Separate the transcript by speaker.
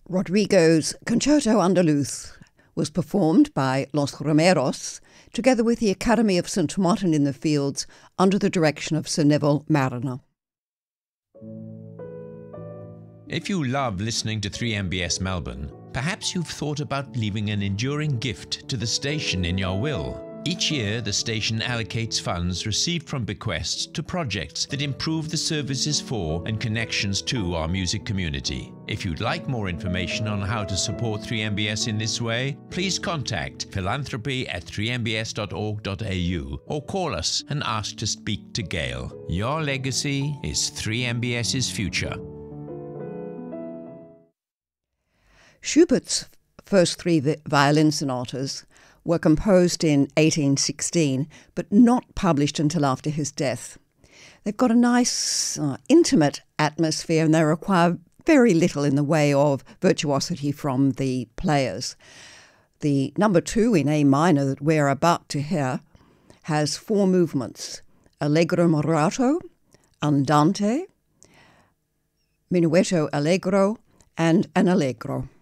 Speaker 1: Rodrigo's Concerto Andaluz was performed by Los Romeros together with the Academy of St Martin in the Fields under the direction of Sir Neville Marriner.
Speaker 2: If you love listening to 3MBS Melbourne, perhaps you've thought about leaving an enduring gift to the station in your will. Each year, the station allocates funds received from bequests to projects that improve the services for and connections to our music community. If you'd like more information on how to support 3MBS in this way, please contact philanthropy@3mbs.org.au or call us and ask to speak to Gail. Your legacy is 3MBS's future.
Speaker 1: Schubert's first three violin sonatas were composed in 1816, but not published until after his death. They've got a nice, intimate atmosphere, and they require very little in the way of virtuosity from the players. The number 2 in A minor that we're about to hear has 4 movements: Allegro moderato, Andante, Minuetto allegro, and an allegro.